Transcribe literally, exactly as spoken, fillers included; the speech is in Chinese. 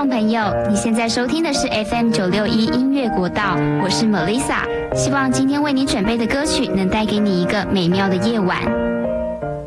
众朋友，你现在收听的是 F M 九六一音乐国道，我是 Melissa， 希望今天为你准备的歌曲能带给你一个美妙的夜晚。